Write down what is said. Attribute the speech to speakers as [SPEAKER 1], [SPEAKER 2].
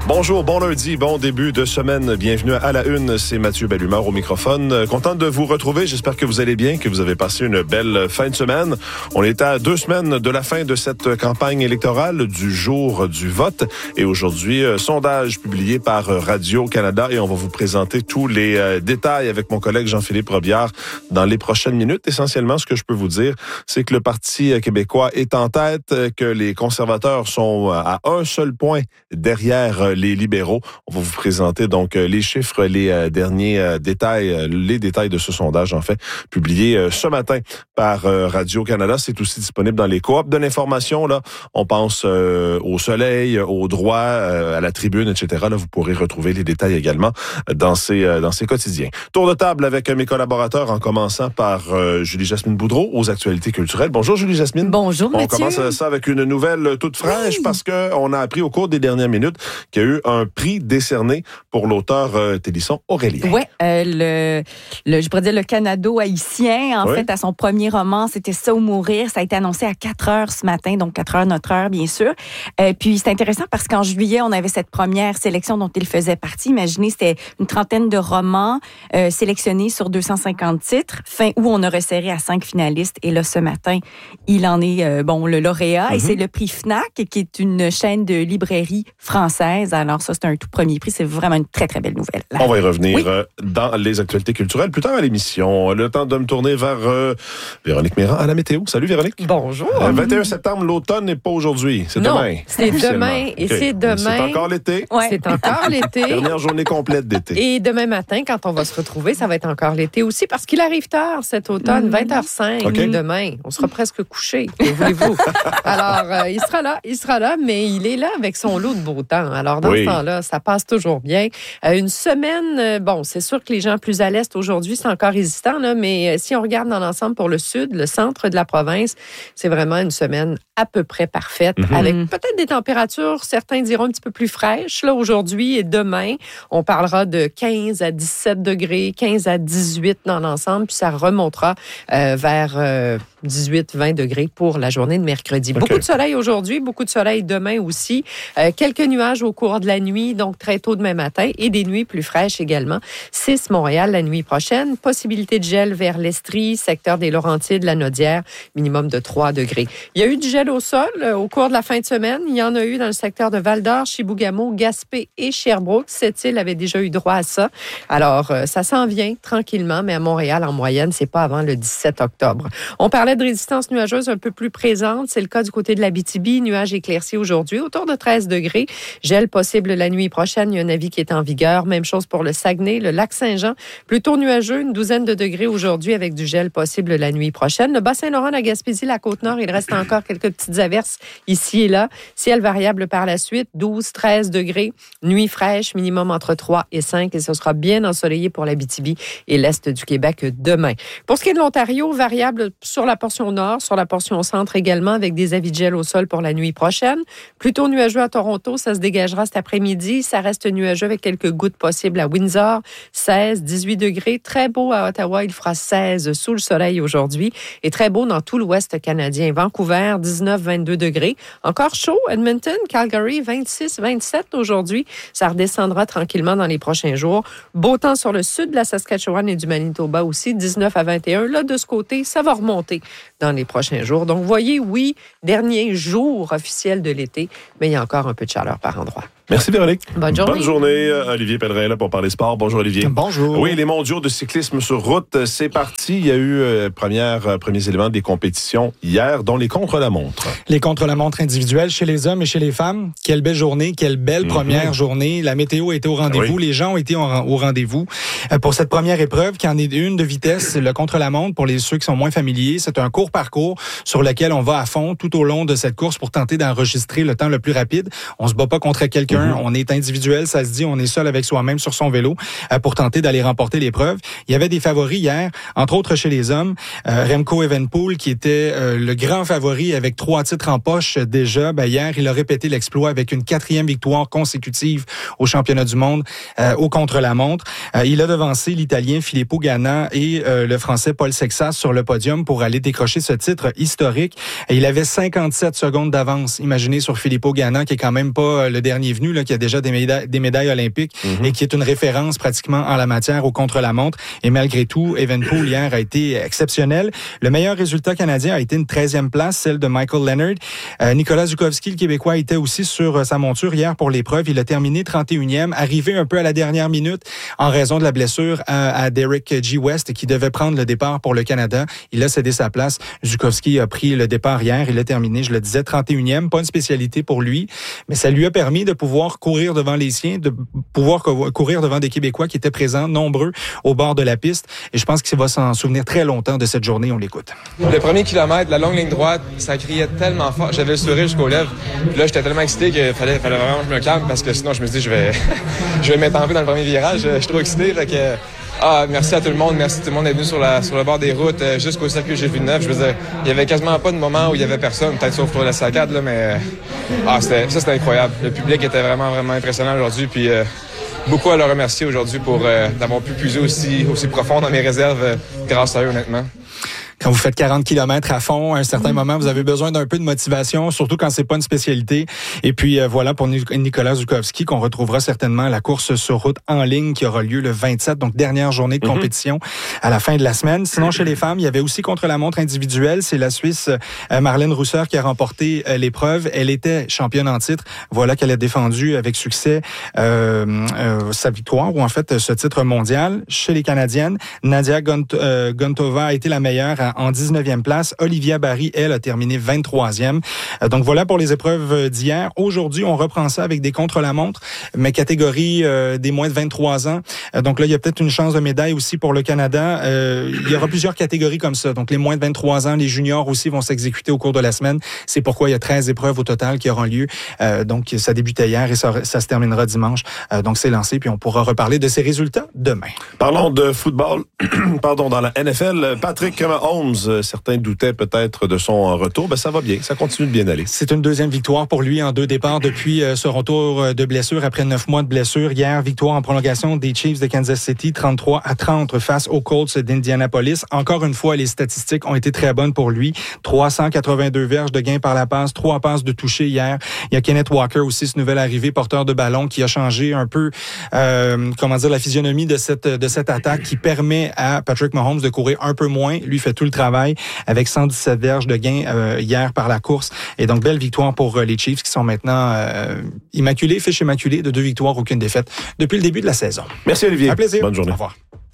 [SPEAKER 1] Bonjour, bon lundi, bon début de semaine. Bienvenue à la une, c'est Mathieu Bellumeur au microphone. Content de vous retrouver, j'espère que vous allez bien, que vous avez passé une belle fin de semaine. On est à 2 semaines de la fin de cette campagne électorale, du jour du vote. Et aujourd'hui, sondage publié par Radio-Canada et on va vous présenter tous les détails avec mon collègue Jean-Philippe Robillard dans les prochaines minutes. Essentiellement, ce que je peux vous dire, c'est que le Parti québécois est en tête, que les conservateurs sont à un seul point derrière les libéraux. On va vous présenter donc les chiffres, les derniers détails, les détails de ce sondage, en fait, publié ce matin par Radio-Canada. C'est aussi disponible dans les coops de l'information. Là, on pense au Soleil, au Droit, à la Tribune, etc. Là, vous pourrez retrouver les détails également dans ces quotidiens. Tour de table avec mes collaborateurs, en commençant par Julie-Jasmine Boudreau aux actualités culturelles. Bonjour Julie-Jasmine.
[SPEAKER 2] Bonjour Mathieu.
[SPEAKER 1] On commence ça avec une nouvelle toute fraîche parce que on a appris au cours des dernières minutes qu'il y a eu un prix décerné pour l'auteur Télisson Aurélien.
[SPEAKER 2] Oui, je pourrais dire le Canado-haïtien, en fait, à son premier roman, c'était Ça ou mourir. Ça a été annoncé à 4 heures ce matin, donc 4 heures notre heure, bien sûr. Puis c'est intéressant parce qu'en juillet, on avait cette première sélection dont il faisait partie. Imaginez, c'était une trentaine de romans sélectionnés sur 250 titres. Fin août, on a resserré à 5 finalistes. Et là, ce matin, il en est le lauréat. Et c'est le prix FNAC, qui est une chaîne de librairie française. Alors ça, c'est un tout premier prix. C'est vraiment une très, très belle nouvelle. Là.
[SPEAKER 1] On va y revenir dans les actualités culturelles plus tard à l'émission. Le temps de me tourner vers Véronique Méran à la météo. Salut Véronique.
[SPEAKER 3] Bonjour.
[SPEAKER 1] 21 septembre, l'automne n'est pas aujourd'hui. C'est demain.
[SPEAKER 3] C'est demain. Et c'est demain.
[SPEAKER 1] C'est encore l'été.
[SPEAKER 3] Ouais. C'est encore l'été.
[SPEAKER 1] Dernière journée complète d'été.
[SPEAKER 3] Et demain matin, quand on va se retrouver, ça va être encore l'été aussi parce qu'il arrive tard cet automne, 20h05 demain. On sera presque couché, que voulez-vous. Alors, il sera là, mais il est là avec son lot de beau temps. Alors, dans ce temps-là, ça passe toujours bien. Une semaine, c'est sûr que les gens plus à l'est aujourd'hui, c'est encore résistant, là, mais si on regarde dans l'ensemble pour le sud, le centre de la province, c'est vraiment une semaine à peu près parfaite, avec peut-être des températures, certains diront un petit peu plus fraîches. Là, aujourd'hui et demain, on parlera de 15 à 17 degrés, 15 à 18 dans l'ensemble, puis ça remontera vers 18-20 degrés pour la journée de mercredi. Beaucoup de soleil aujourd'hui, beaucoup de soleil demain aussi. Quelques nuages au cours de la nuit, donc très tôt demain matin, et des nuits plus fraîches également. 6 Montréal la nuit prochaine. Possibilité de gel vers l'Estrie, secteur des Laurentides, la Naudière, minimum de 3 degrés. Il y a eu du gel au sol au cours de la fin de semaine. Il y en a eu dans le secteur de Val-d'Or, Chibougamau, Gaspé et Sherbrooke. Cette île avait déjà eu droit à ça. Alors, ça s'en vient tranquillement, mais à Montréal, en moyenne, c'est pas avant le 17 octobre. On parlait de résistance nuageuse un peu plus présente. C'est le cas du côté de l'Abitibi. Nuages éclaircis aujourd'hui, autour de 13 degrés. Gel possible la nuit prochaine. Il y a un avis qui est en vigueur. Même chose pour le Saguenay, le lac Saint-Jean. Plutôt nuageux, une douzaine de degrés aujourd'hui avec du gel possible la nuit prochaine. Le Bas-Saint-Laurent, la Gaspésie, la Côte-Nord, il reste encore quelques petites averses ici et là. Ciel variable par la suite, 12-13 degrés. Nuit fraîche, minimum entre 3 et 5 et ce sera bien ensoleillé pour l'Abitibi et l'Est du Québec demain. Pour ce qui est de l'Ontario, variable sur la portion nord, sur la portion centre également, avec des avis de gel au sol pour la nuit prochaine. Plutôt nuageux à Toronto, ça se dégagera cet après-midi. Ça reste nuageux avec quelques gouttes possibles à Windsor, 16, 18 degrés. Très beau à Ottawa, il fera 16 sous le soleil aujourd'hui. Et très beau dans tout l'ouest canadien. Vancouver, 19, 22 degrés. Encore chaud, Edmonton, Calgary, 26, 27 aujourd'hui. Ça redescendra tranquillement dans les prochains jours. Beau temps sur le sud de la Saskatchewan et du Manitoba aussi, 19 à 21. Là, de ce côté, ça va remonter dans les prochains jours. Donc, vous voyez, oui, dernier jour officiel de l'été, mais il y a encore un peu de chaleur par endroit.
[SPEAKER 1] Merci Véronique.
[SPEAKER 3] Bonne journée.
[SPEAKER 1] Bonne journée. Olivier Pellerin là pour parler sport. Bonjour Olivier.
[SPEAKER 4] Bonjour.
[SPEAKER 1] Oui, les mondiaux de cyclisme sur route, c'est parti. Il y a eu premiers éléments des compétitions hier, dont les contre-la-montre.
[SPEAKER 4] Les contre-la-montre individuels chez les hommes et chez les femmes. Quelle belle journée, quelle belle première journée. La météo était au rendez-vous. Les gens ont été au rendez-vous. Pour cette première épreuve, qui en est une de vitesse, le contre-la-montre, pour ceux qui sont moins familiers, c'est un court parcours sur lequel on va à fond tout au long de cette course pour tenter d'enregistrer le temps le plus rapide. On se bat pas contre quelqu'un. On est individuel, ça se dit, on est seul avec soi-même sur son vélo pour tenter d'aller remporter l'épreuve. Il y avait des favoris hier, entre autres chez les hommes. Remco Evenepoel, qui était le grand favori avec 3 titres en poche déjà. Hier, il a répété l'exploit avec une 4e victoire consécutive au championnat du monde au contre-la-montre. Il a devancé l'Italien Filippo Ganna et le Français Paul Sexas sur le podium pour aller décrocher ce titre historique. Il avait 57 secondes d'avance, imaginez, sur Filippo Ganna, qui est quand même pas le dernier venu reconnu là, qui a déjà des médailles olympiques et qui est une référence pratiquement en la matière au contre-la-montre. Et malgré tout, Evenepoel hier a été exceptionnel. Le meilleur résultat canadien a été une 13e place, celle de Michael Leonard. Nicolas Zukowski, le Québécois, était aussi sur sa monture hier pour l'épreuve. Il a terminé 31e, arrivé un peu à la dernière minute en raison de la blessure à Derek G. West qui devait prendre le départ pour le Canada. Il a cédé sa place. Zukowski a pris le départ hier. Il a terminé, je le disais, 31e. Pas une spécialité pour lui, mais ça lui a permis de pouvoir courir devant les siens, de pouvoir courir devant des Québécois qui étaient présents, nombreux, au bord de la piste. Et je pense qu'il va s'en souvenir très longtemps de cette journée. On l'écoute.
[SPEAKER 5] Le premier kilomètre, la longue ligne droite, ça criait tellement fort. J'avais le sourire jusqu'aux lèvres. Puis là, j'étais tellement excité qu'il fallait vraiment que je me calme parce que sinon, je me dis, je vais mettre en vue dans le premier virage. Je suis trop excité. Là, merci à tout le monde. Merci à tout le monde d'être venu sur le bord des routes jusqu'au circuit G-Villeneuve. Je veux dire, il y avait quasiment pas de moment où il y avait personne, peut-être sauf pour la saccade, là, mais c'était incroyable. Le public était vraiment, vraiment impressionnant aujourd'hui. Puis beaucoup à leur remercier aujourd'hui pour d'avoir pu puiser aussi profond dans mes réserves grâce à eux, honnêtement.
[SPEAKER 4] Quand vous faites 40 km à fond, à un certain moment, vous avez besoin d'un peu de motivation, surtout quand c'est pas une spécialité. Et puis voilà pour Nicolas Zukowski, qu'on retrouvera certainement à la course sur route en ligne qui aura lieu le 27, donc dernière journée de compétition à la fin de la semaine. Sinon, chez les femmes, il y avait aussi contre-la-montre individuelle. C'est la Suisse Marlène Rousser qui a remporté l'épreuve. Elle était championne en titre. Voilà qu'elle a défendu avec succès sa victoire, ou en fait ce titre mondial. Chez les Canadiennes, Nadia Gontova a été la meilleure en 19e place. Olivia Barry, elle, a terminé 23e. Donc voilà pour les épreuves d'hier. Aujourd'hui, on reprend ça avec des contre-la-montre, mais catégorie des moins de 23 ans. Donc là, il y a peut-être une chance de médaille aussi pour le Canada. Il y aura plusieurs catégories comme ça. Donc les moins de 23 ans, les juniors aussi vont s'exécuter au cours de la semaine. C'est pourquoi il y a 13 épreuves au total qui auront lieu. Donc ça débutait hier et ça se terminera dimanche. Donc c'est lancé, puis on pourra reparler de ces résultats demain.
[SPEAKER 1] Parlons de football. Dans la NFL, Patrick Mahomes, certains doutaient peut-être de son retour. Ça va bien, ça continue de bien aller.
[SPEAKER 4] C'est une deuxième victoire pour lui en 2 départs depuis ce retour de blessure après 9 mois de blessure. Hier, victoire en prolongation des Chiefs de Kansas City, 33-30 face aux Colts d'Indianapolis. Encore une fois, les statistiques ont été très bonnes pour lui. 382 verges de gain par la passe, 3 passes de toucher hier. Il y a Kenneth Walker aussi, ce nouvel arrivé, porteur de ballon, qui a changé un peu, la physionomie de cette attaque qui permet à Patrick Mahomes de courir un peu moins. Lui fait tout le travail avec 117 verges de gain hier par la course. Et donc, belle victoire pour les Chiefs qui sont maintenant immaculés, fiche immaculée de 2 victoires, aucune défaite depuis le début de la saison.
[SPEAKER 1] Merci Olivier.
[SPEAKER 4] Un plaisir.
[SPEAKER 1] Bonne journée.
[SPEAKER 4] Au revoir.